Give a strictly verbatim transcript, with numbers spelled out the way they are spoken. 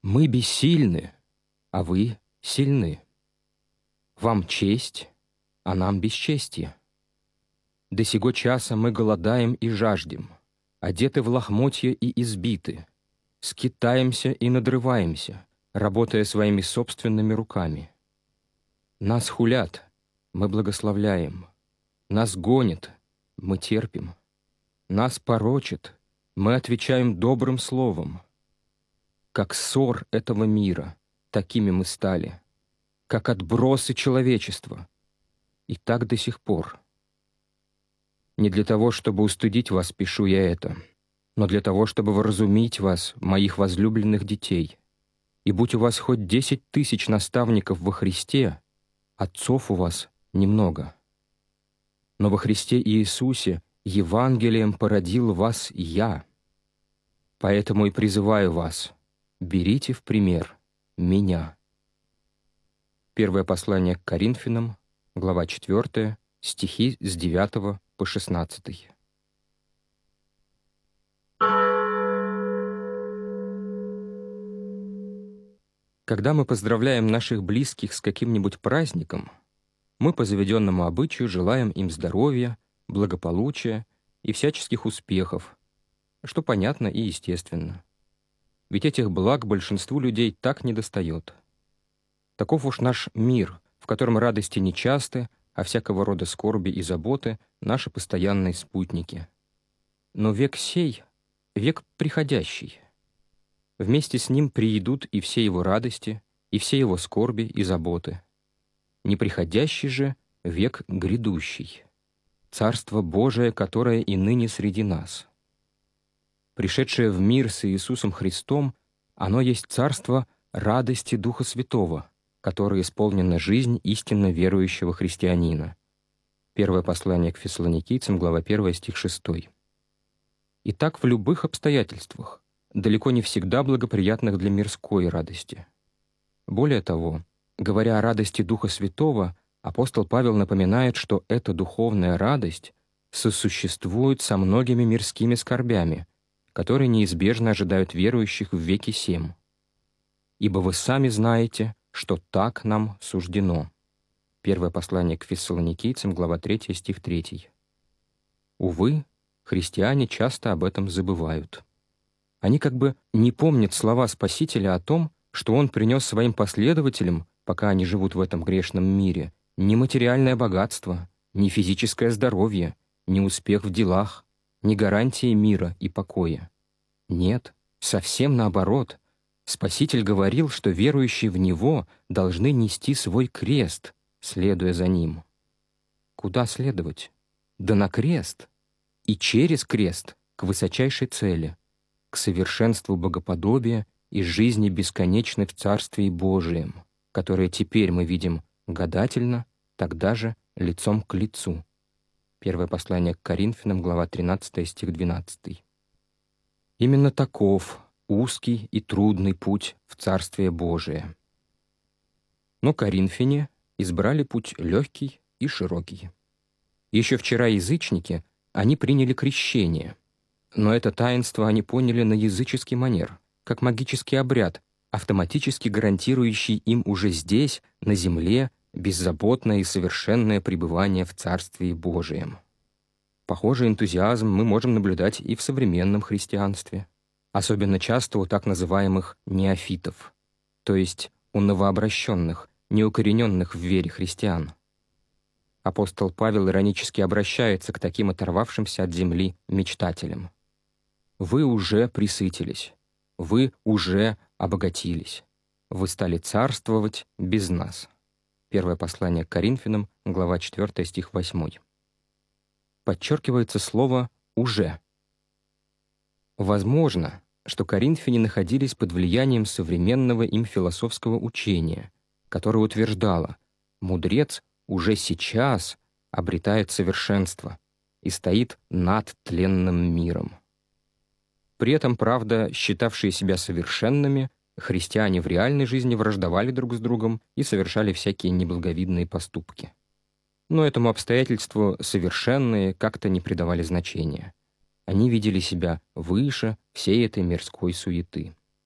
Мы бессильны, а вы сильны. Вам честь, а нам бесчестье. До сего часа мы голодаем и жаждем, одеты в лохмотья и избиты, скитаемся и надрываемся, работая своими собственными руками. Нас хулят, мы благословляем, нас гонят, мы терпим, нас порочат, мы отвечаем добрым словом. Как ссор этого мира, такими мы стали, как отбросы человечества, и так до сих пор. Не для того, чтобы устыдить вас, пишу я это, но для того, чтобы вразумить вас, моих возлюбленных детей. И будь у вас хоть десять тысяч наставников во Христе, отцов у вас немного. Но во Христе Иисусе Евангелием породил вас я. Поэтому и призываю вас, берите в пример меня. Первое послание к Коринфянам, глава четвёртая, стихи с девятого по шестнадцатый. Когда мы поздравляем наших близких с каким-нибудь праздником, мы по заведенному обычаю желаем им здоровья, благополучия и всяческих успехов, что понятно и естественно. Ведь этих благ большинству людей так недостает. Таков уж наш мир, в котором радости нечасты, а всякого рода скорби и заботы — наши постоянные спутники. Но век сей — век приходящий. Вместе с ним приидут и все его радости, и все его скорби и заботы. Неприходящий же — век грядущий, Царство Божие, которое и ныне среди нас. Пришедшее в мир с Иисусом Христом, оно есть царство радости Духа Святого, которое исполнена жизнь истинно верующего христианина. Первое послание к Фессалоникийцам, глава первая, стих шестой. И так в любых обстоятельствах, далеко не всегда благоприятных для мирской радости. Более того, говоря о радости Духа Святого, апостол Павел напоминает, что эта духовная радость сосуществует со многими мирскими скорбями, которые неизбежно ожидают верующих в веки сем. «Ибо вы сами знаете, что так нам суждено». Первое послание к Фессалоникийцам, глава третья, стих третий. Увы, христиане часто об этом забывают. Они как бы не помнят слова Спасителя о том, что Он принес своим последователям, пока они живут в этом грешном мире, не материальное богатство, не физическое здоровье, не успех в делах, не гарантии мира и покоя. Нет, совсем наоборот. Спаситель говорил, что верующие в Него должны нести свой крест, следуя за Ним. Куда следовать? Да на крест. И через крест к высочайшей цели, к совершенству богоподобия и жизни бесконечной в Царстве Божием, которое теперь мы видим гадательно, тогда же лицом к лицу. Первое послание к Коринфянам, глава тринадцатая, стих двенадцатый. Именно таков узкий и трудный путь в Царствие Божие. Но коринфяне избрали путь легкий и широкий. Еще вчера язычники, они приняли крещение, но это таинство они поняли на языческий манер, как магический обряд, автоматически гарантирующий им уже здесь, на земле, беззаботное и совершенное пребывание в Царстве Божием. Похожий энтузиазм мы можем наблюдать и в современном христианстве, особенно часто у так называемых неофитов, то есть у новообращенных, неукорененных в вере христиан. Апостол Павел иронически обращается к таким оторвавшимся от земли мечтателям. «Вы уже пресытились, вы уже обогатились, вы стали царствовать без нас». Первое послание к Коринфянам, глава четвёртая, стих восьмой. Подчеркивается слово «уже». Возможно, что коринфяне находились под влиянием современного им философского учения, которое утверждало, мудрец уже сейчас обретает совершенство и стоит над тленным миром. При этом, правда, считавшие себя совершенными, христиане в реальной жизни враждовали друг с другом и совершали всякие неблаговидные поступки. Но этому обстоятельству совершенные как-то не придавали значения. Они видели себя выше всей этой мирской суеты.